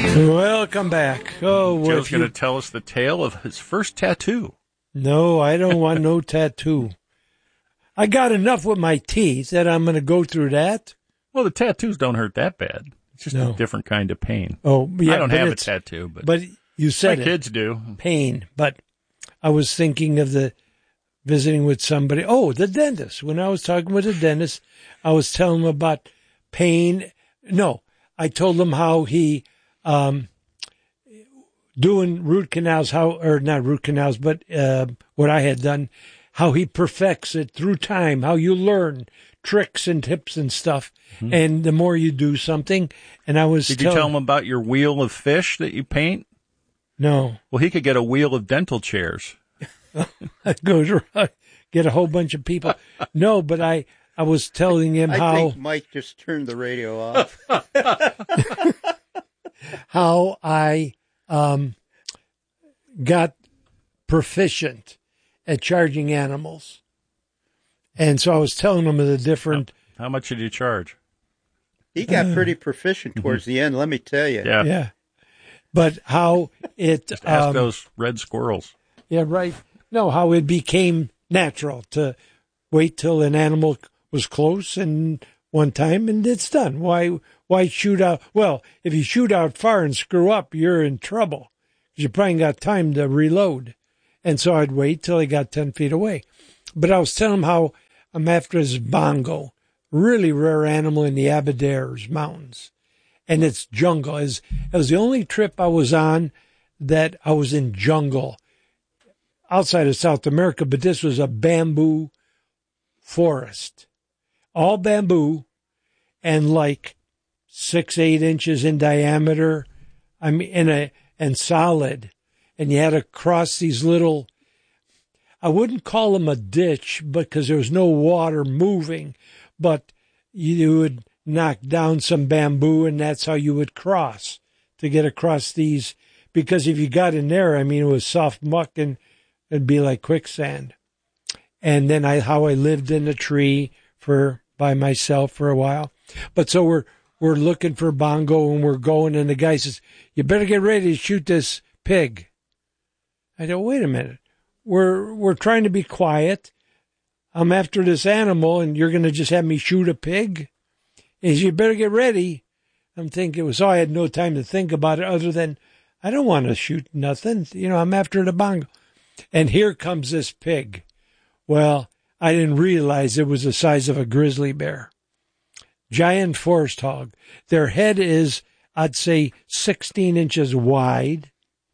Welcome back. Oh, Joe's going to tell us the tale of his first tattoo. No, I don't want no tattoo. I got enough with my teeth that I'm going to go through that. Well, the tattoos don't hurt that bad. It's just a different kind of pain. Oh, yeah. I don't have a tattoo, but you said my kids do. Pain. But I was thinking of visiting with somebody. Oh, the dentist. When I was talking with the dentist, I was telling him about pain. No, I told him how he doing root canals, not root canals, but what I had done, how he perfects it through time, how you learn tricks and tips and stuff. Mm-hmm. And the more you do something, and I was Did you tell him about your wheel of fish that you paint? No. Well, he could get a wheel of dental chairs. Goes right. Get a whole bunch of people. No, but I was telling him how... I think Mike just turned the radio off. How I got proficient at charging animals. And so I was telling him of the different... How much did you charge? He got pretty proficient towards the end, let me tell you. Yeah. But how it... Just ask those red squirrels. Yeah, right. No, how it became natural to wait till an animal was close and one time and it's done. Why shoot out? Well, if you shoot out far and screw up, you're in trouble because you probably got time to reload. And so I'd wait till he got 10 feet away. But I was telling him how I'm after this bongo, really rare animal in the Aberdares Mountains. And it's jungle. It was the only trip I was on that I was in jungle outside of South America, but this was a bamboo forest. All bamboo and like 6-8 inches in diameter. I mean, and solid. And you had to cross these little, I wouldn't call them a ditch because there was no water moving, but you would knock down some bamboo and that's how you would cross to get across these. Because if you got in there, I mean, it was soft muck and it'd be like quicksand. And then how I lived in a tree by myself for a while. But so we're looking for bongo and we're going and the guy says, you better get ready to shoot this pig. I go, wait a minute. We're trying to be quiet. I'm after this animal and you're going to just have me shoot a pig? He says, you better get ready. I'm thinking, I had no time to think about it other than I don't want to shoot nothing. I'm after the bongo. And here comes this pig. Well, I didn't realize it was the size of a grizzly bear. Giant forest hog. Their head is, I'd say, 16 inches wide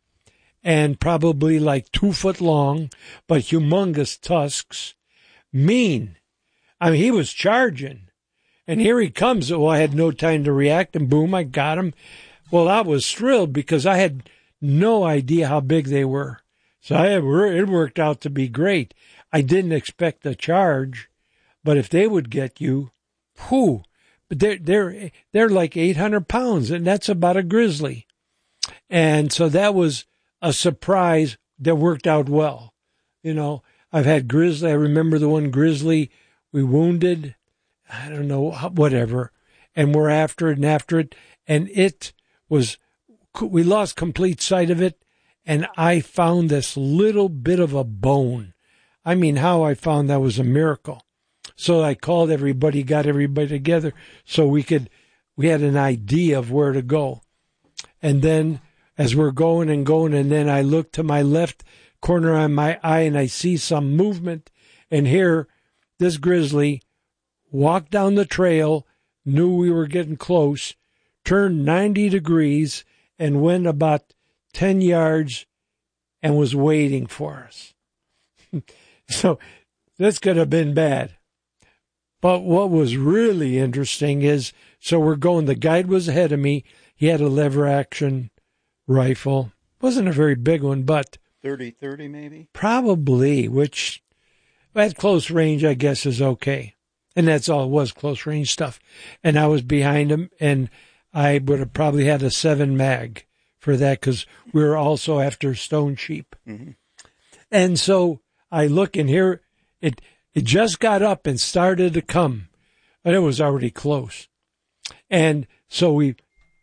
and probably like 2 foot long, but humongous tusks. Mean. I mean, he was charging. And here he comes. Well, I had no time to react, and boom, I got him. Well, I was thrilled because I had no idea how big they were. So it worked out to be great. I didn't expect a charge, but if they would get you, whew, but they're like 800 pounds, and that's about a grizzly. And so that was a surprise that worked out well. I've had grizzly. I remember the one grizzly we wounded. I don't know, whatever. And we're after it. And we lost complete sight of it. And I found this little bit of a bone. I mean, how I found that was a miracle. So I called everybody, got everybody together so we had an idea of where to go. And then as we're going, and then I look to my left corner of my eye and I see some movement. And here, this grizzly walked down the trail, knew we were getting close, turned 90 degrees and went about 10 yards and was waiting for us. So this could have been bad. But what was really interesting is, so we're going, the guide was ahead of me. He had a lever action rifle. Wasn't a very big one, but 30-30 maybe? Probably, which at close range, I guess, is okay. And that's all it was, close range stuff. And I was behind him, and I would have probably had a 7 mag for that because we were also after stone sheep. Mm-hmm. And so I look, and here it just got up and started to come, but it was already close. And so we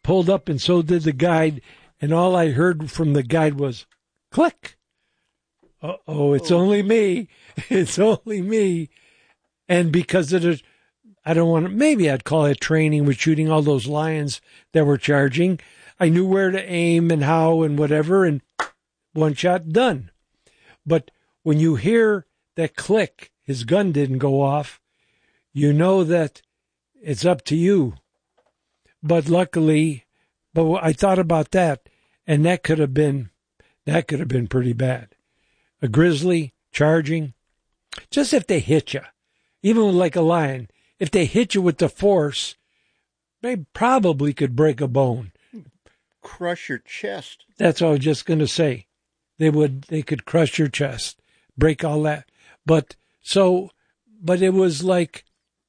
pulled up, and so did the guide. And all I heard from the guide was, click. Uh-oh, it's only me. It's only me. And because of the, I don't want to, maybe I'd call it training with shooting all those lions that were charging. I knew where to aim and how and whatever, and one shot, done. But when you hear that click, his gun didn't go off, you know that it's up to you. But luckily, I thought about that, and that could have been pretty bad. A grizzly charging, just if they hit you, even like a lion, if they hit you with the force, they probably could break a bone. Crush your chest. That's what I was just going to say. They could crush your chest, break all that. But it was like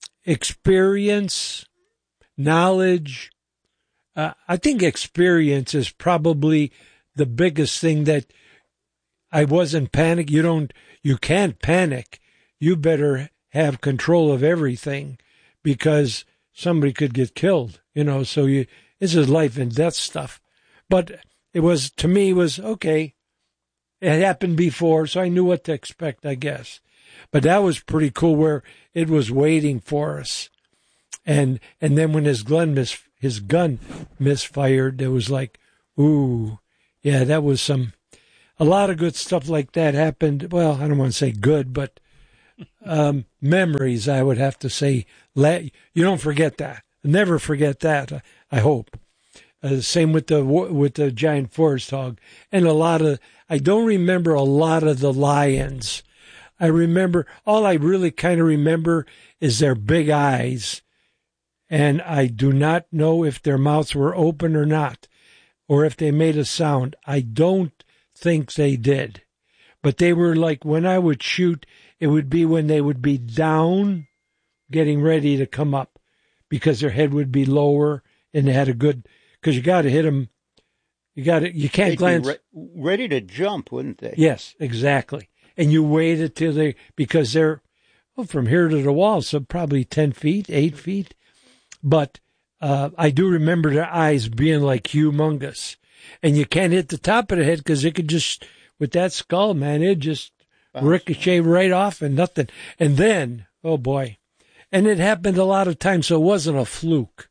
experience, knowledge. I think experience is probably the biggest thing that I wasn't panicked. You can't panic. You better have control of everything because somebody could get killed, so this is life and death stuff. But to me, okay. It happened before, so I knew what to expect, I guess. But that was pretty cool where it was waiting for us. And then when his gun misfired, it was like, ooh, yeah, that was a lot of good stuff like that happened. Well, I don't want to say good, but memories, I would have to say. You don't forget that. Never forget that, I hope. Same with the giant forest hog. And I don't remember a lot of the lions. All I really kind of remember is their big eyes. And I do not know if their mouths were open or not, or if they made a sound. I don't think they did. But they were like, when I would shoot, it would be when they would be down, getting ready to come up, because their head would be lower, and they had because you got to hit them. You can't glance. Ready to jump, wouldn't they? Yes, exactly. And you waited till because they're from here to the wall, so probably 10 feet, 8 feet. But I do remember their eyes being like humongous. And you can't hit the top of the head because it could just, with that skull, man, it just ricochet right off and nothing. And then, oh boy. And it happened a lot of times, so it wasn't a fluke.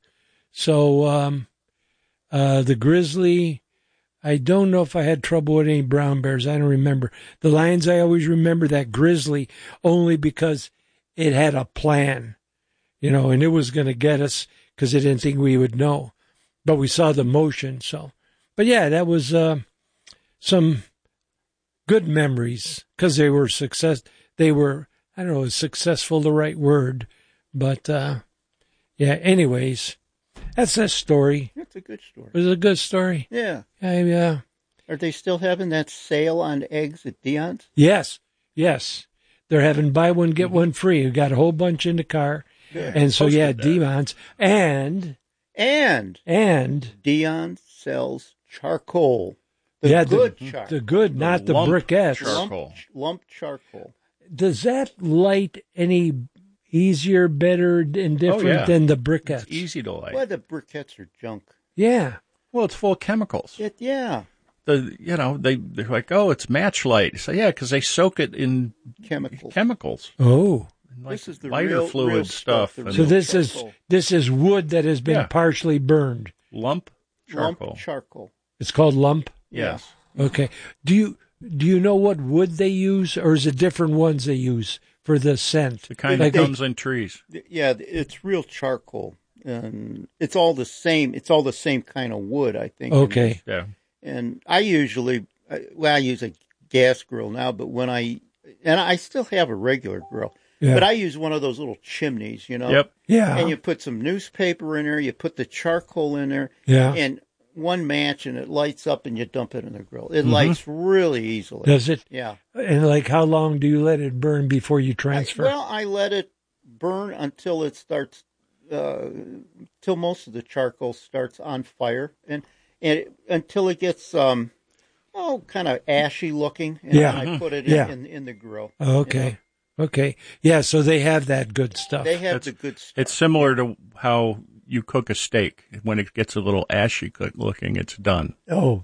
So the grizzly, I don't know if I had trouble with any brown bears. I don't remember. The lions, I always remember that grizzly only because it had a plan, and it was going to get us because it didn't think we would know. But we saw the motion, so. But yeah, that was some good memories because they were I don't know, is successful the right word? But, yeah, anyways, that's that story. That's a good story. It was a good story. Yeah. Yeah. Are they still having that sale on eggs at Dion's? Yes. They're having buy one, get one free. We got a whole bunch in the car. Yeah. And so, yeah, Dion's. And Dion sells charcoal. The good, not the briquettes. Charcoal. Lump charcoal. Does that light any easier, better, and different than the briquettes? It's easy to light. Well, the briquettes are junk. Yeah. Well, it's full of chemicals. Yeah. They're like, oh, it's match light. So, yeah, because they soak it in chemicals. Oh. Like this is the lighter fluid real stuff. So this is wood that has been partially burned. Lump charcoal. Lump charcoal. It's called lump? Yes. Okay. Do you know what wood they use, or is it different ones they use for the scent? The kind that comes in trees. Yeah, it's real charcoal. And it's all the same. It's all the same kind of wood, I think. Okay. Yeah. And I use a gas grill now, but I still have a regular grill. Yeah. But I use one of those little chimneys, Yep. Yeah. And you put some newspaper in there, you put the charcoal in there, and one match, and it lights up, and you dump it in the grill. It lights really easily. Does it? Yeah. And how long do you let it burn before you transfer? I let it burn until it starts, till most of the charcoal starts on fire, and until it gets kind of ashy looking, and then I put it in the grill. Okay. Okay. Yeah, so they have that good stuff. They have the good stuff. It's similar to how you cook a steak. When it gets a little ashy looking, it's done. Oh.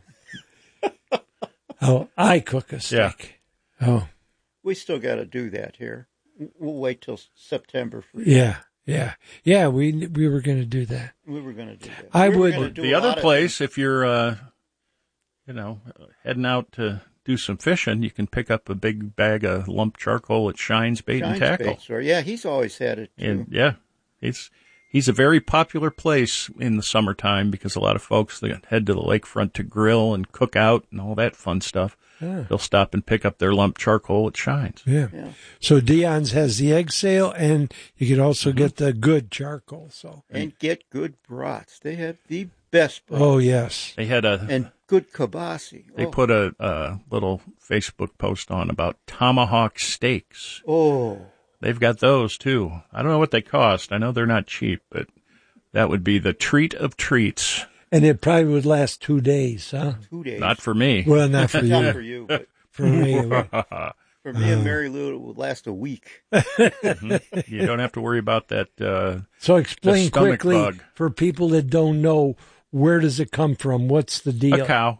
Oh, I cook a steak. Yeah. Oh. We still got to do that here. We'll wait till September for Yeah. We were going to do that. We were going to do that. I would. The other place, if you're, heading out to do some fishing, you can pick up a big bag of lump charcoal at Shines Bait and Tackle. Yeah, he's always had it too. And yeah, he's a very popular place in the summertime because a lot of folks, they head to the lakefront to grill and cook out and all that fun stuff. Yeah. They'll stop and pick up their lump charcoal at Shines. Yeah. So Dion's has the egg sale, and you can also get the good charcoal. And get good brats. They have the best brats. Oh, yes. They had and good kibasi. They put a little Facebook post on about tomahawk steaks. Oh. They've got those, too. I don't know what they cost. I know they're not cheap, but that would be the treat of treats. And it probably would last 2 days, huh? 2 days. Not for me. Well, not for you. Not for you, but for me. For me and Mary Lou, it would last a week. You don't have to worry about that. So explain quickly bug. For people that don't know, where does it come from? What's the deal? A cow.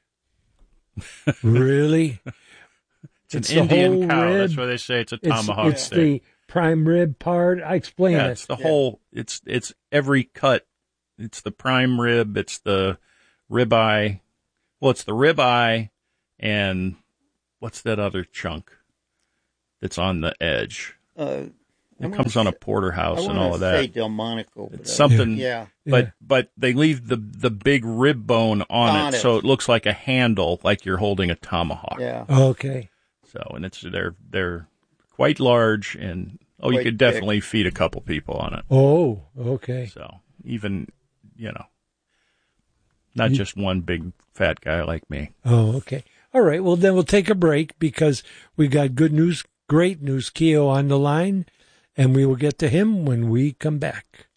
Really? It's an Indian cow. Rib. That's why they say it's a tomahawk It's the prime rib part. I explain it. It's the whole. It's every cut. It's the prime rib. It's the ribeye. Well, it's the ribeye, and what's that other chunk that's on the edge? It comes on a porterhouse and all of that. I say Delmonico. It's something. Yeah. But they leave the big rib bone on it, so it looks like a handle, like you're holding a tomahawk. Yeah. Okay. So, and they're quite large, and you could definitely feed a couple people on it. Oh, okay. So even, not just one big fat guy like me. Oh, okay. All right. Well, then we'll take a break because we got good news, great news, Keo on the line, and we will get to him when we come back.